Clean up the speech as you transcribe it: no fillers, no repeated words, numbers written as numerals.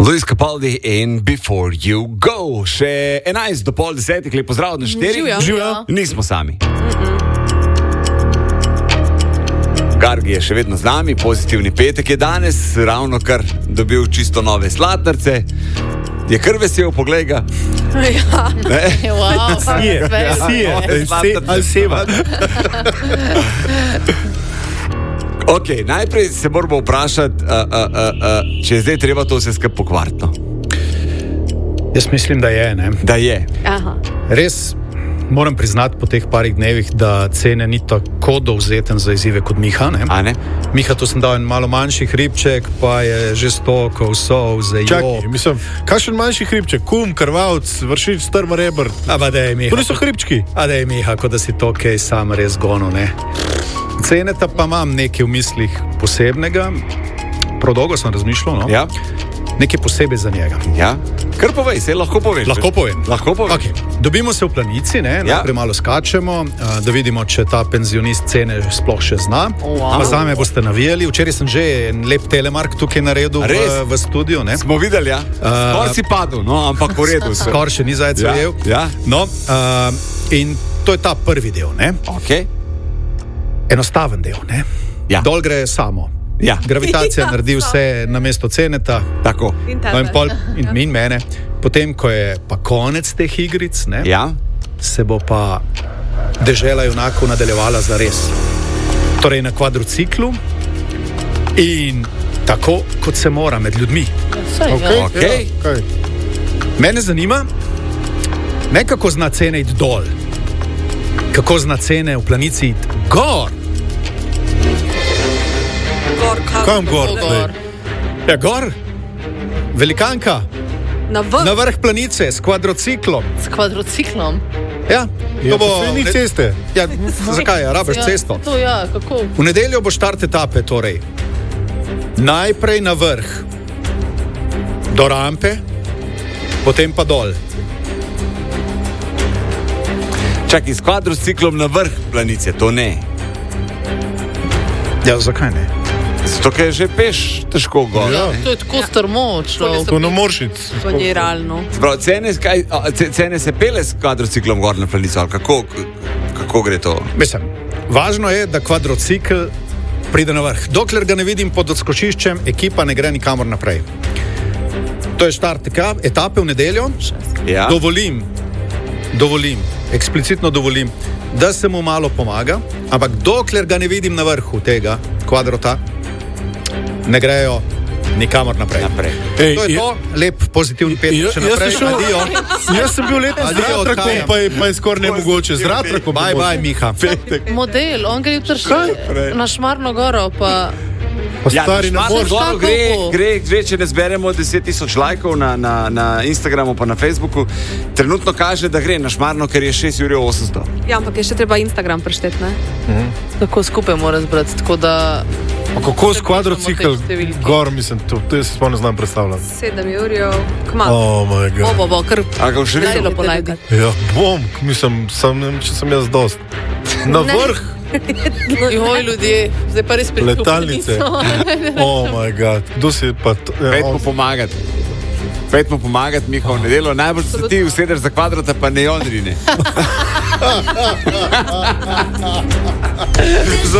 Luis Capaldi in Before You Go. Še 11 do pol 10, lep pozdrav na 4. Živijo. Nismo sami. Gargi je še vedno z nami, pozitivni petek je danes, ravno kar dobil čisto nove sladkarce. Je kar vesel, poglej ga. Ja. Wow, Seva. Ok, najprej se moramo vprašati, če je zdaj treba to vse skupaj pokvartno. Jaz mislim, da je, ne? Da je. Aha. Res moram priznati po teh parih dnevih, da Cene ni tako dovzeten za izzive kot Miha, ne? A ne? Miha, to sem dal en malo manjši hribček, pa je že stokov, solze, Čakaj, mislim, kakšen manjši hribček, kum, krvavc, vršič, strma rebr. Aba dej, Miha. To niso hribčki. A dej, Miha, kot da si to kaj sam res gono, ne? Ceneta pa imam nekaj v mislih posebnega. Prav dolgo sem razmišljal, no? Ja? Nekaj posebej za njega. Ja? Kar povej, se lahko poveš. Lahko povem. Lahko povem. Okay. Dobimo se v Planici, ne? Ja. Najprej malo skačemo, da vidimo, če ta penzionist Cene sploh še zna. Wow. Pa zame boste navijali. Včeraj sem že en lep telemark tukaj naredil v studiu. Ne? Smo videli, ja? Skor si padel, no, ampak v redu. Skor še ni zajcev jel. Ja. No, in to je ta prvi del, ne? Ok. Enostaven del, ne? Ja. Dol gre samo. Ja. Gravitacija naredi vse na mesto Ceneta. Tako. In mene. Potem, ko je pa konec teh igric, ne, Ja. se bo pa dežela junakov nadaljevala za res. Torej na kvadrociklu in tako, kot se mora med ljudmi. Ok. Ja, Mene zanima, ne kako zna Cene iti dol, kako zna Cene v Planici iti gor. Kam gor? Ja, gor, velikanka, Na na vrh Planice s kvadrociklom. S kvadrociklom. Ja, Ja, to ni ceste. Ja, zakaj, rabiš Ja, cesto? To ja, kako? V nedeljo bo štart etape, torej najprej na vrh, do rampe, potem pa dol. Čakaj, s kvadrociklom na vrh Planice, to ne. Ja, zakaj ne? Zato, ker je že peš težko gor. Ja. ne? To je tako strmo, človek. To ne moreš iti. To ni realno. Prav, Cene se pele s kvadrociklom gor na Planico, ali kako gre to? Mislim, važno je, da kvadrocikl pride na vrh. Dokler ga ne vidim pod odskočiščem, ekipa ne gre nikamor naprej. To je štart etape v nedeljo. Ja. Dovolim, eksplicitno dovolim, da se mu malo pomaga, ampak dokler ga ne vidim na vrhu tega kvadrota, ne grejo nikamor naprej. Ej, To je to, lep pozitivni petek še naprej. Adijo. Jaz sem bil letos z Adijo, ratrakom, odhajam. pa je skoraj nemogoče. Z ratrakom. Bye, bye, Miha. Model, on gre jutri še na Šmarno goro, pa Pa stari ne moreš. Goro Tako. gre, če ne zberemo 10.000 lajkov na Instagramu pa na Facebooku, trenutno kaže, da gre na Šmarno, ker je 6,800 €. Ja, ampak je še treba Instagram prešteti, ne? tako skupaj mora zbrati, tako da... Pa kako s kvadrocikl Te številke. gor, mislim, to jaz sploh ne znam predstavljati. 7 €, kmalu. Oh my god. Bo, kar A ga še zelo videl? polajkati. Ja, bom, mislim, ne vem, če sem jaz dost. Na vrh Joj, ljudje, zdaj pa res prišli. letalnice. Oh my god. Kdo si pa... Pejdimo pomagati. Pejdimo pomagati, Miha, v nedeljo. Najbolj se ti usedeš za kvadrota, pa ne on rine. Za